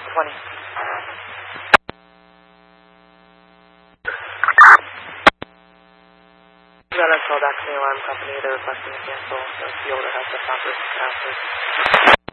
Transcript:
20. Got a call back from the alarm company. They're requesting a cancel. So the order has the proper answers.